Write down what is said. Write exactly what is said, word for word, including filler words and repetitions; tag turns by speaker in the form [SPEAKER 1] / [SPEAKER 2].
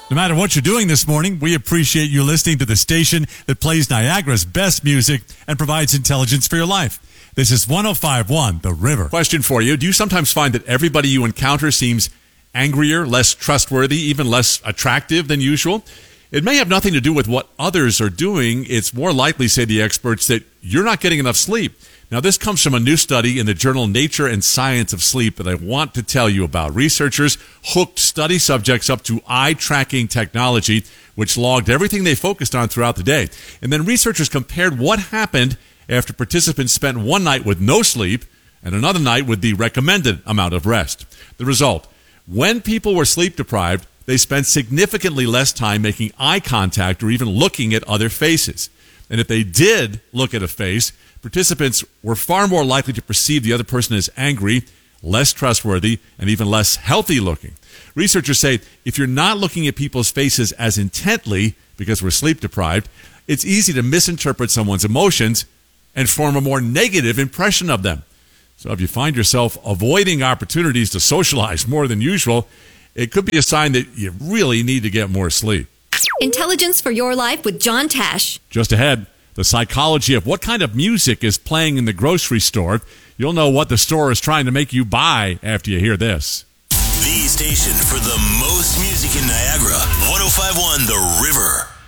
[SPEAKER 1] No matter what you're doing this morning, we appreciate you listening to the station that plays Niagara's best music and provides intelligence for your life. This is one oh five point one The River.
[SPEAKER 2] Question for you. Do you sometimes find that everybody you encounter seems angrier, less trustworthy, even less attractive than usual? It may have nothing to do with what others are doing. It's more likely, say the experts, that you're not getting enough sleep. Now, this comes from a new study in the journal Nature and Science of Sleep that I want to tell you about. Researchers hooked study subjects up to eye-tracking technology, which logged everything they focused on throughout the day. And then researchers compared what happened after participants spent one night with no sleep and another night with the recommended amount of rest. The result, when people were sleep deprived, they spent significantly less time making eye contact or even looking at other faces. And if they did look at a face, participants were far more likely to perceive the other person as angry, less trustworthy, and even less healthy looking. Researchers say if you're not looking at people's faces as intently because we're sleep deprived, it's easy to misinterpret someone's emotions and form a more negative impression of them. So if you find yourself avoiding opportunities to socialize more than usual, it could be a sign that you really need to get more sleep.
[SPEAKER 3] Intelligence for Your Life with John Tash.
[SPEAKER 1] Just ahead, the psychology of what kind of music is playing in the grocery store. You'll know what the store is trying to make you buy after you hear this.
[SPEAKER 4] The station for the most music in Niagara, one oh five point one The River.